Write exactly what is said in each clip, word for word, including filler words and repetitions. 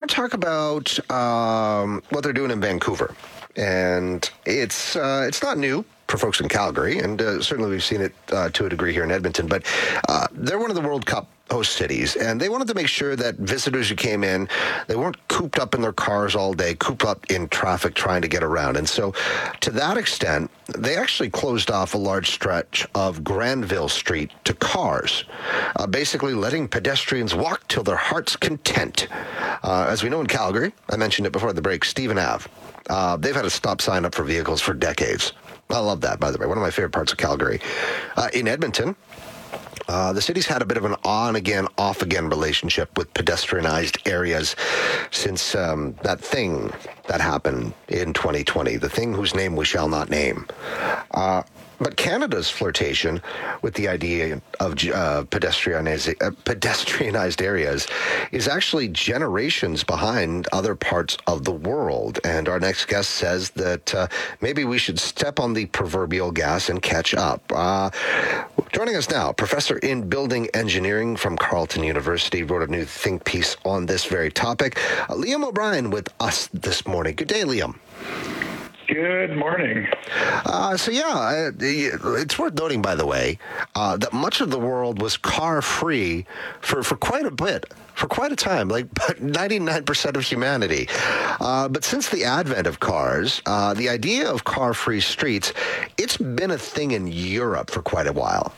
to talk about um, what they're doing in Vancouver. And it's uh, it's not new for folks in Calgary, and uh, certainly we've seen it uh, to a degree here in Edmonton. But uh, they're one of the World Cup host cities, and they wanted to make sure that visitors who came in, they weren't cooped up in their cars all day, cooped up in traffic trying to get around. And so to that extent, they actually closed off a large stretch of Granville Street to cars, uh, basically letting pedestrians walk till their heart's content. Uh, as we know in Calgary, I mentioned it before the break, Stephen Ave. Uh, they've had a stop sign up for vehicles for decades. I love that, by the way. One of my favorite parts of Calgary. Uh, in Edmonton, Uh, the city's had a bit of an on-again, off-again relationship with pedestrianized areas since um, that thing that happened in twenty twenty, the thing whose name we shall not name. Uh, but Canada's flirtation with the idea of uh, pedestrianized, uh, pedestrianized areas is actually generations behind other parts of the world. And our next guest says that uh, maybe we should step on the proverbial gas and catch up. Uh, joining us now, professor in building engineering from Carleton University, wrote a new think piece on this very topic. Uh, Liam O'Brien with us this morning. Good day, Liam. Good morning. Uh, so, yeah, it's worth noting, by the way, uh, that much of the world was car-free for, for quite a bit, for quite a time, like ninety-nine percent of humanity. Uh, but since the advent of cars, uh, the idea of car-free streets, it's been a thing in Europe for quite a while.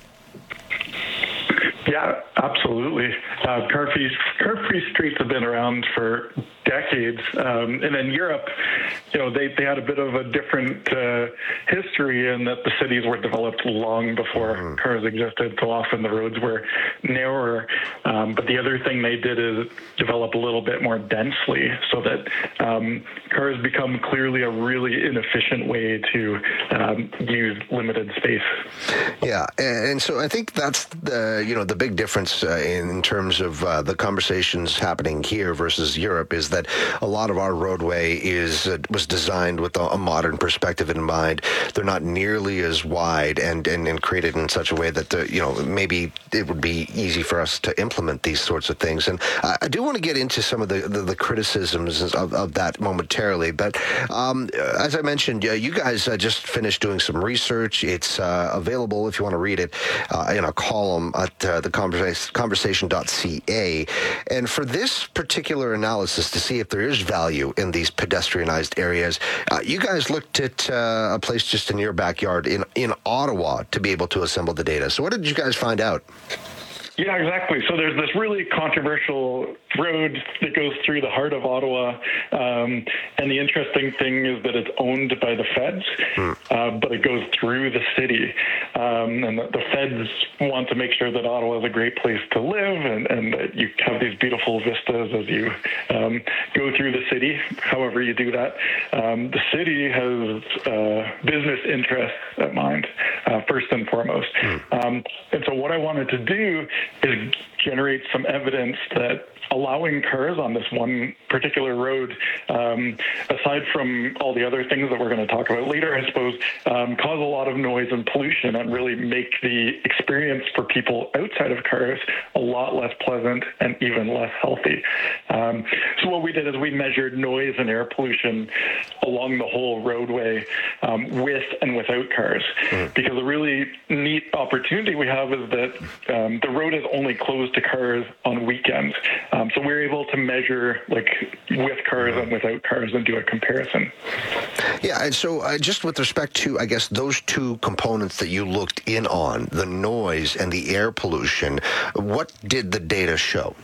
Yeah, absolutely. Uh, car-free, car-free streets have been around for decades. Um, and in Europe, you know, they, they had a bit of a different uh, history in that the cities were developed long before mm. cars existed. So often the roads were narrower. Um, but the other thing they did is develop a little bit more densely so that um, cars become clearly a really inefficient way to um, use limited space. Yeah. And so I think that's the, you know, the big difference uh, in terms of uh, the conversations happening here versus Europe is that a lot of our roadway is uh, was designed with a, a modern perspective in mind. They're not nearly as wide and, and, and created in such a way that, the, you know, maybe it would be easy for us to implement these sorts of things. And uh, I do want to get into some of the, the, the criticisms of, of that momentarily. But um, as I mentioned, uh, you guys uh, just finished doing some research. It's uh, available if you want to read it uh, in a column at uh, the conversation dot c a. And for this particular analysis to see if there is value in these pedestrianized areas, uh, you guys looked at uh, a place just in your backyard in, in Ottawa to be able to assemble the data. So what did you guys find out? Yeah, exactly. So there's this really controversial road that goes through the heart of Ottawa. Um, and the interesting thing is that it's owned by the feds, hmm. uh, but it goes through the city. Um, and the, the feds want to make sure that Ottawa is a great place to live and, and that you have these beautiful vistas as you um, go through the city, however you do that. Um, the city has uh, business interests at mind, uh, first and foremost. Hmm. Um, and so what I wanted to do is generate some evidence that allowing cars on this one particular road, um, aside from all the other things that we're going to talk about later, I suppose, um, cause a lot of noise and pollution and really make the experience for people outside of cars a lot less pleasant and even less healthy. Um, so what we did is we measured noise and air pollution along the whole roadway um, with and without cars. Mm. Because a really neat opportunity we have is that um, the road is only closed to cars on weekends. Um, so we're able to measure like with cars and without cars and do a comparison. Yeah, and so uh, just with respect to, I guess, those two components that you looked in on, the noise and the air pollution, what did the data show?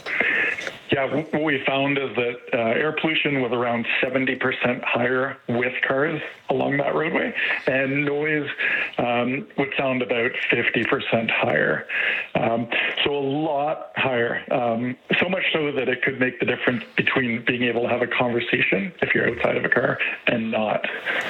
Yeah, what we found is that uh, air pollution was around seventy percent higher with cars along that roadway, and noise um, would sound about fifty percent higher. Um, so a lot higher, um, so much so that it could make the difference between being able to have a conversation if you're outside of a car and not.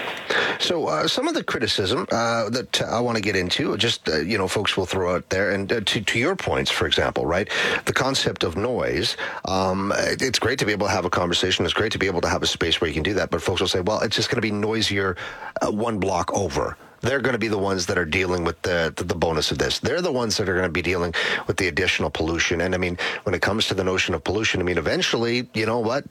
So uh, some of the criticism uh, that I want to get into, just, uh, you know, folks will throw out there, and uh, to, to your points, for example, right, the concept of noise, um, it's great to be able to have a conversation. It's great to be able to have a space where you can do that. But folks will say, well, it's just going to be noisier uh, one block over. They're going to be the ones that are dealing with the, the the bonus of this. They're the ones that are going to be dealing with the additional pollution. And I mean, when it comes to the notion of pollution, I mean, eventually, you know what?